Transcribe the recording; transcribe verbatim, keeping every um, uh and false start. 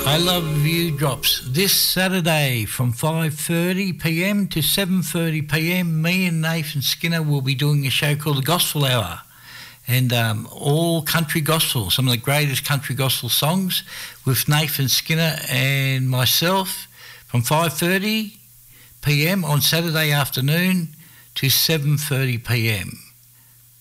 I Love You drops this Saturday from five thirty p m to seven thirty p m. Me and Nathan Skinner will be doing a show called The Gospel Hour, and um, all country gospel, some of the greatest country gospel songs with Nathan Skinner and myself from five thirty p m on Saturday afternoon to seven thirty p m.